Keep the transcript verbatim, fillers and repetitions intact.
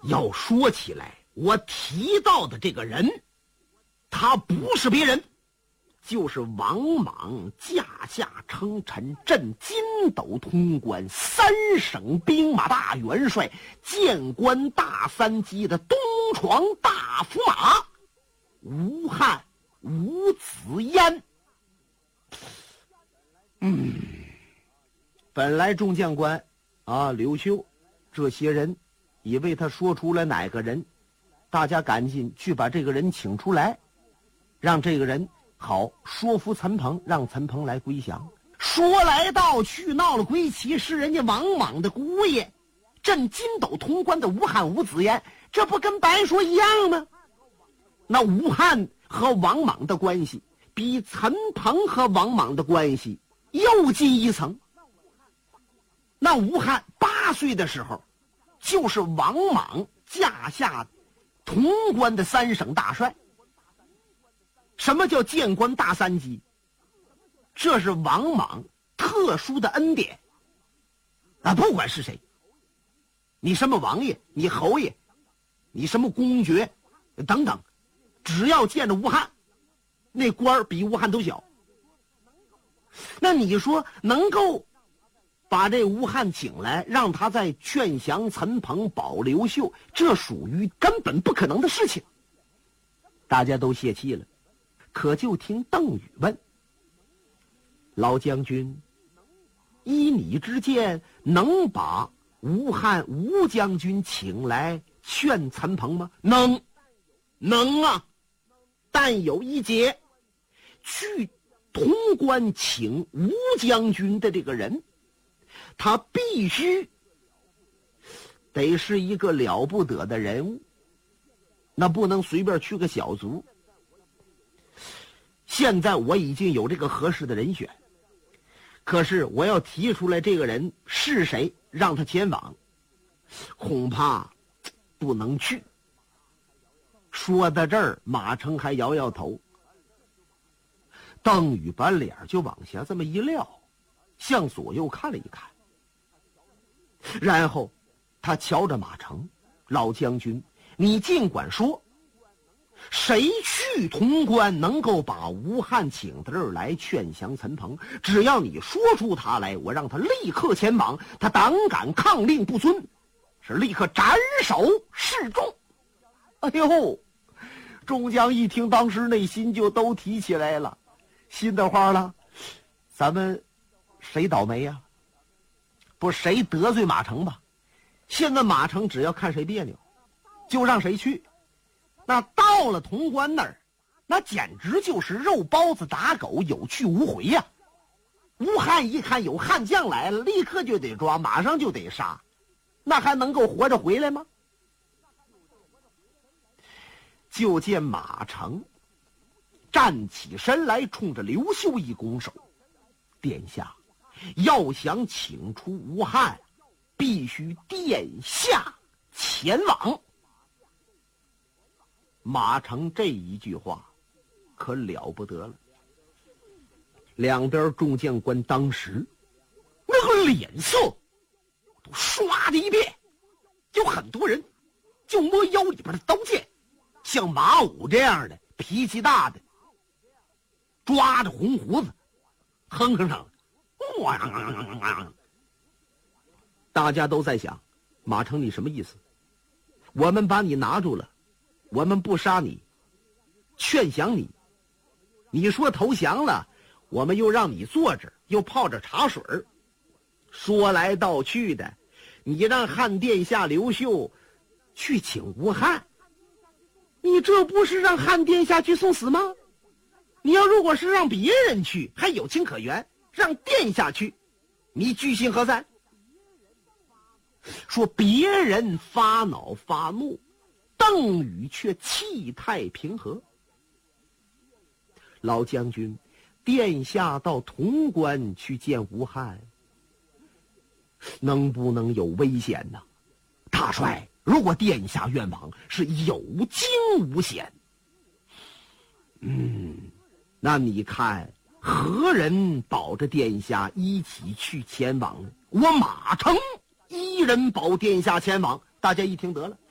要说起来，我提到的这个人，他不是别人，就是王莽驾下称臣，镇筋斗潼关三省兵马大元帅，谏官大三级的东床大驸马吴汉吴子焉。嗯，本来众将官啊，刘秀这些人以为他说出了哪个人，大家赶紧去把这个人请出来，让这个人好说服陈鹏，让陈鹏来归降。说来道去，闹了归齐，是人家王莽的姑爷，镇筋斗潼关的吴汉吴子焉，这不跟白说一样吗？那吴汉和王莽的关系比陈鹏和王莽的关系又进一层。那吴汉八岁的时候，就是王莽驾下潼关的三省大帅。什么叫谏官大三级？这是王莽特殊的恩典啊！不管是谁，你什么王爷，你侯爷，你什么公爵等等，只要见着吴汉，那官儿比吴汉都小。那你说能够把这吴汉请来，让他在劝降陈鹏保刘秀，这属于根本不可能的事情。大家都泄气了。可就听邓禹问：老将军，依你之见，能把吴汉吴将军请来劝陈鹏吗？能，能啊，但有一节，去潼关请吴将军的这个人，他必须得是一个了不得的人物，那不能随便去个小卒。现在我已经有这个合适的人选，可是我要提出来这个人是谁，让他前往，恐怕不能去。说到这儿，马成还摇摇头。邓禹把脸就往下这么一撂，向左右看了一看，然后他瞧着马成：老将军，你尽管说，谁去潼关能够把吴汉请到这儿来劝降陈鹏？只要你说出他来，我让他立刻前往。他胆敢抗令不遵，是立刻斩首示众。哎呦，众将一听，当时内心就都提起来了，心的话了，咱们谁倒霉呀、啊？不是谁得罪马成吧？现在马成只要看谁别扭，就让谁去。那到了潼关那儿，那简直就是肉包子打狗，有去无回呀、啊！吴汉一看有汉将来了，立刻就得抓，马上就得杀，那还能够活着回来吗？就见马成站起身来，冲着刘秀一拱手：殿下，要想请出吴汉，必须殿下前往。马成这一句话可了不得了，两边众将官当时那个脸色都唰的一变，有很多人就摸腰里边的刀剑，像马武这样的脾气大的抓着红胡子哼哼上，大家都在想，马成你什么意思？我们把你拿住了，我们不杀你，劝降你，你说投降了，我们又让你坐着，又泡着茶水，说来道去的，你让汉殿下刘秀去请吴汉，你这不是让汉殿下去送死吗？你要如果是让别人去，还有情可原，让殿下去，你居心何在？说别人发恼发怒，邓禹却气态平和。老将军，殿下到潼关去见吴汉，能不能有危险呢？大帅，如果殿下愿往，是有惊无险。嗯，那你看何人保着殿下一起去前往呢？我马成一人保殿下前往。大家一听得了，